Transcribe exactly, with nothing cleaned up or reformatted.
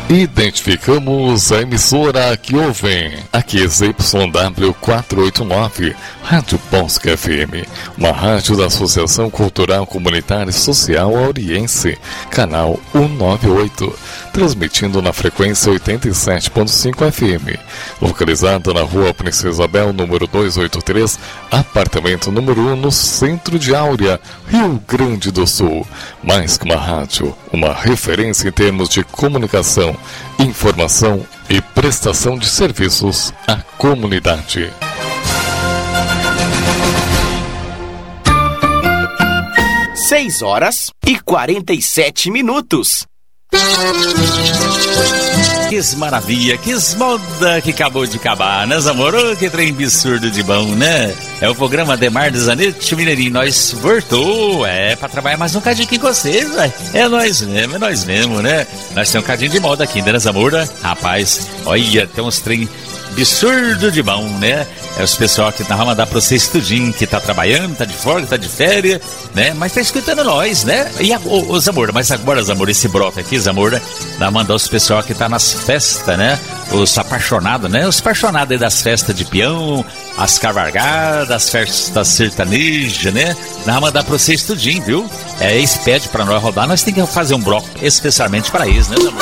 Identificamos a emissora que ouvem. Aqui é Z Y W quatrocentos e oitenta e nove, Rádio Bosque F M, uma rádio da Associação Cultural Comunitária e Social Auriense, canal cento e noventa e oito, transmitindo na frequência oitenta e sete ponto cinco F M, localizada na Rua Princesa Isabel, número duzentos e oitenta e três, apartamento número um, no centro de Áurea, Rio Grande do Sul. Mais que uma rádio, uma referência em termos de comunicação, informação e prestação de serviços à comunidade. Seis horas e quarenta e sete minutos. Que maravilha, que moda que acabou de acabar, né, amor? Oh, que trem absurdo de bom, né? É o programa Demar de Zanetti, Mineirinho. Nós voltou, é, pra trabalhar mais um cadinho aqui com vocês, velho. É nós mesmo, é nós mesmo, né? Nós temos um cadinho de moda aqui, né, amor? Rapaz, olha, tem uns trem absurdo de bom, né? É os pessoal que nós vamos mandar pra vocês tudinho, que tá trabalhando, tá de folga, tá de férias, né? Mas tá escutando nós, né? E a, ô, ô, Zamora, mas agora, Zamora, esse broto aqui, Zamora, nós mandar os pessoal que tá nas festas, né? Os apaixonados, né? Os apaixonados aí das festas de peão, as cavalgadas, as festas sertanejas, né? Nós vamos mandar pra vocês tudinho, viu? É, eles pedem pra nós rodar, nós temos que fazer um bloco especialmente pra eles, né, Zamora?